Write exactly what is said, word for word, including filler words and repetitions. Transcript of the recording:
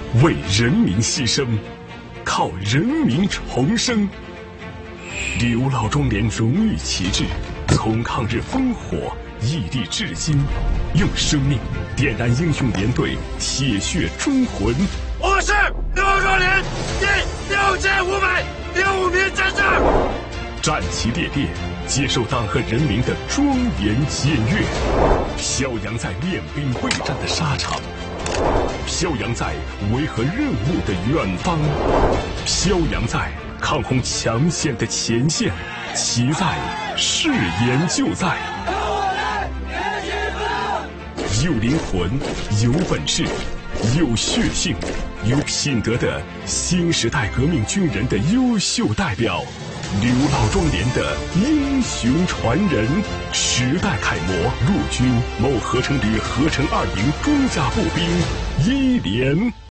为人民牺牲，靠人民重生。刘老庄连荣誉旗帜从抗日烽火屹立至今，用生命点燃英雄连队铁血忠魂。 我是刘老庄连第六千五百六名战士， 战旗猎猎，接受党和人民的庄严检阅，飘扬在练兵备战的沙场，飘扬在维和任务的远方，飘扬在抗洪抢险的前线，其在誓言就在。有灵魂，有本事，有血性，有品德的新时代革命军人的优秀代表，刘老庄连的英雄传人，时代楷模，陆军某合成旅合成二营装甲步兵一连。